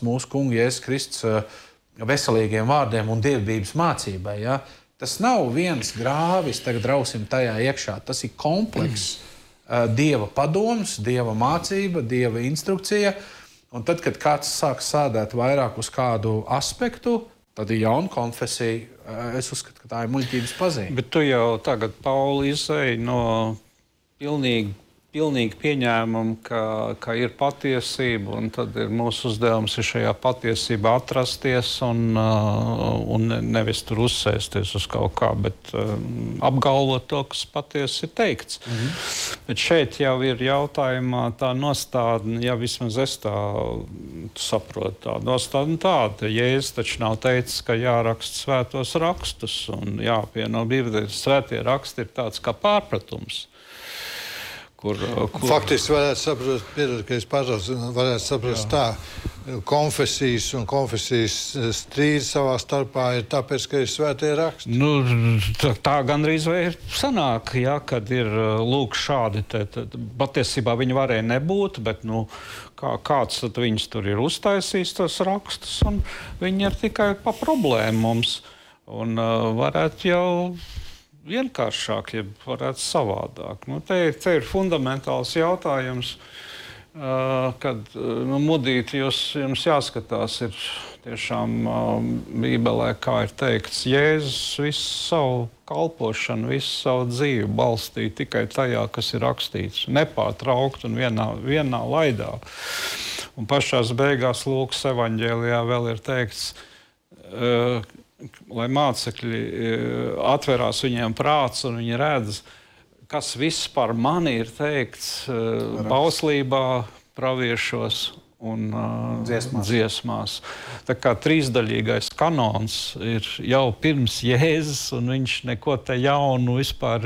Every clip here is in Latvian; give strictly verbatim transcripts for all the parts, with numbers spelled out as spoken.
mūsu kunga Jēzus Kristus veselīgiem vārdiem un dievbības mācībai. Ja? Tas nav viens grāvis, tagad rausim tajā iekšā. Tas ir komplekss mm. dieva padoms, dieva mācība, dieva instrukcija. Un tad, kad kāds sāk sādēt vairāk uz kādu aspektu, tad ir jauna konfesija. Es uzskatu, ka tā ir muļķības pazīme. Bet tu jau tagad, Pauli, izēji no pilnīgi, pilnīgi pieņēmumu, ka, ka ir patiesība, un tad ir mūsu uzdevums ir šajā patiesībā atrasties un, un nevis tur uzsēsties uz kaut kā, bet apgalvot to, kas patiesi ir teikts. Mhm. Bet šeit jau ir jautājumā tā nostādne, ja vismaz es tā saprotu, tā nostādne tāda. Jēzus taču nav teicis, ka jāraksta svētos rakstus un jāpieno Bībelē. Svētie raksti ir tāds kā pārpratums. Kur, kur... Faktiski varētu saprast, piedod, ka es pārtraucu, varētu saprast Jā. tā, konfesijas un konfesijas strīdi savā starpā ir tāpēc, ka ir svētie raksti. Nu, tā, tā gandrīz vai ir sanāk, ja, kad ir lūk šādi, te, te, patiesībā viņi varēja nebūt, bet nu, kā, kāds tad viņus tur ir uztaisījis tos rakstus, un viņi ir tikai pa problēmu mums, un uh, varētu jau vienkāršāk, ja varētu savādāk. Nu, te, te ir fundamentāls jautājums, uh, kad nu, mudīt jūs, jums jāskatās ir tiešām uh, Bībelē, kā ir teikts, Jēzus visu savu kalpošanu, visu savu dzīvi balstīja tikai tajā, kas ir rakstīts, nepārtraukt un vienā, vienā laidā. Un pašās beigās Lūkas evaņģēlijā vēl ir teikts, uh, lai mācekļi atverās viņiem prāts un viņi redz, kas viss par mani ir teikts bauslībā, praviešos un dziesmās. dziesmās. Tā kā trīsdaļīgais kanons ir jau pirms Jēzus, un viņš neko te jaunu vispār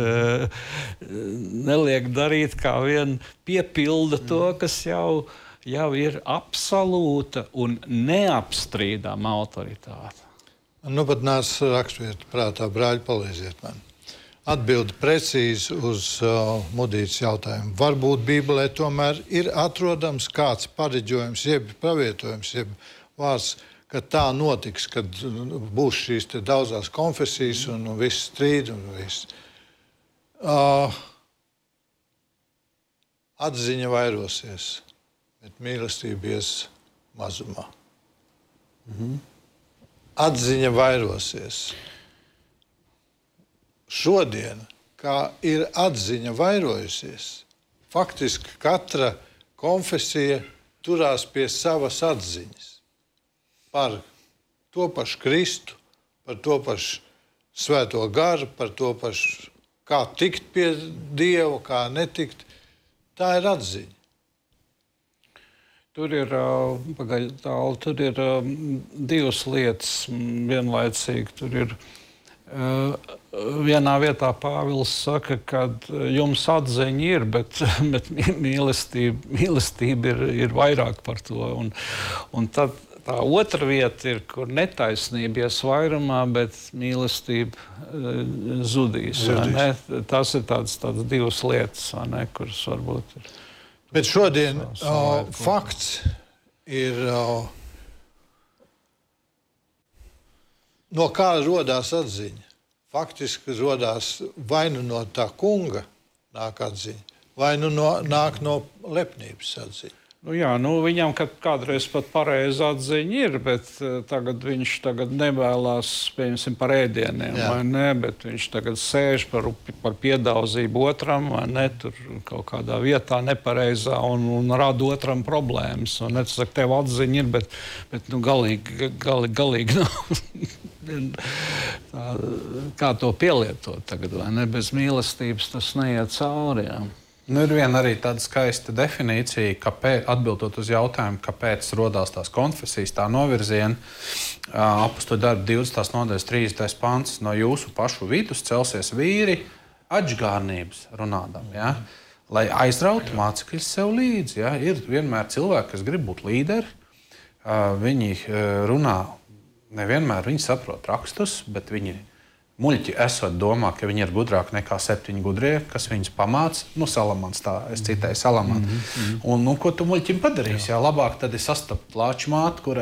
neliek darīt, kā vien piepilda to, kas jau, jau ir absolūta un neapstrīdama autoritāte. Nu, pat nāca rakstvieta prātā, brāļi, palīdziet man. Atbildi precīzi uz uh, mudītas jautājumu. Varbūt Bībelē tomēr ir atrodams kāds pareģojums, jeb pravietojums, jeb vārds, ka tā notiks, kad būs šīs te daudzās konfesijas un, un viss strīd un viss. Uh, atziņa vairosies, bet mīlestība ies mazumā. Mhm. Atziņa vairosies. Šodien, kā ir atziņa vairojusies, faktiski katra konfesija turās pie savas atziņas par to pašu Kristu, par to pašu svēto garu, par to pašu, kā tikt pie Dieva, kā netikt. Tā ir atziņa. Tur ir, pagaļ, tālu, tur ir divas lietas vienlaicīgi. Tur ir vienā vietā Pāvils saka, ka jums atziņa ir, bet, bet mīlestība, mīlestība ir, ir vairāk par to. Un, un tad tā otra vieta ir, kur netaisnība ies vairumā, bet mīlestība zudīs. zudīs. Tas ir tāds, tāds divas lietas, ne, kuras varbūt ir. Bet šodien uh, fakts ir, uh, no kā rodās atziņa. Faktiski rodās vai nu no tā kunga nāk atziņa, vai nu no, nāk no lepnības atziņa. Nu jā, nu viņam kādreiz pat pareizi atziņa ir, bet uh, tagad viņš tagad nevēlās, pieņemsim, par ēdieniem, jā. vai ne, bet viņš tagad sēž par, par piedauzību otram, vai ne, tur kaut kādā vietā nepareizā un, un rada otram problēmas. Un es saku, tev atziņa ir, bet, bet nu galīgi, galīgi, galīgi nav. Tā, kā to pielietot tagad, vai ne, bez mīlestības tas neiet cauri, jā. Nu, ir viena arī tāda skaista definīcija, kāpēc, atbildot uz jautājumu, kāpēc rodās tās konfesijas, tā novirziena. Apostoļu darbu divdesmitās nodaļas trīsdesmitais pants, no jūsu pašu vidus celsies vīri atžgārnības runādam, ja? Lai aizrautu mācekļus sev līdzi. Ja? Ir vienmēr cilvēki, kas grib būt līderi. Viņi runā, nevienmēr viņi saprot rakstus, bet viņi muļķi esot domā, ka viņi ir gudrāki nekā septiņi gudrie, kas viņus pamāca. Nu, Salamans tā, es citēju Salamanu. Mm -hmm. Un, nu, ko tu muļķim padarīsi? Jā, labāk tad ir sastapt lāču māti, kurai